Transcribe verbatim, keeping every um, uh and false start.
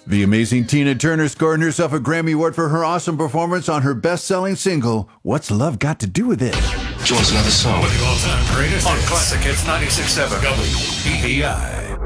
The amazing Tina Turner scored herself a Grammy Award for her awesome performance on her best-selling single, What's Love Got to Do With It? Joins another song. With the all-time greatest on Classic Hits ninety-six point seven W B P I.